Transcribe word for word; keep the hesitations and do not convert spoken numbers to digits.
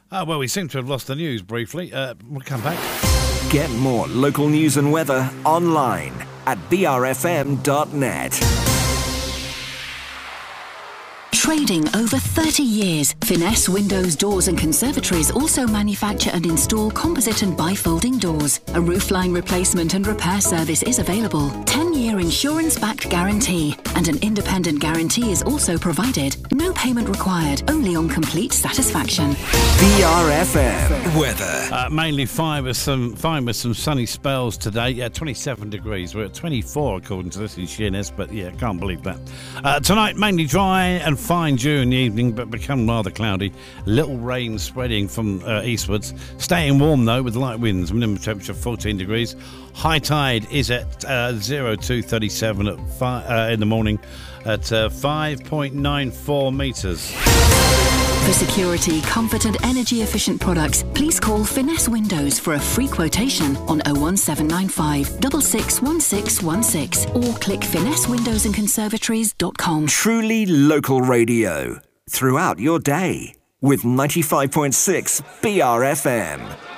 Uh, well, we seem to have lost the news briefly. Uh, we'll come back. Get more local news and weather online at b r f m dot net. Trading over thirty years, Finesse Windows, Doors and Conservatories also manufacture and install composite and bifolding doors. A roofline replacement and repair service is available. ten-year insurance-backed guarantee and an independent guarantee is also provided. No payment required, only on complete satisfaction. B R F M weather. Uh, mainly fine with some fine with some sunny spells today. Yeah, twenty-seven degrees. We're at twenty-four according to this in Sheerness, but yeah, can't believe that. Uh, tonight, mainly dry and fine during the evening, but become rather cloudy. Little rain spreading from uh, eastwards. Staying warm though with light winds. Minimum temperature fourteen degrees. High tide is at uh, zero two thirty-seven at five, uh, in the morning at uh, five point nine four metres. For security, comfort and energy efficient products, please call Finesse Windows for a free quotation on oh one seven nine five, six six one six one six or click finesse windows and conservatories dot com. Truly local radio throughout your day with ninety-five point six B R F M.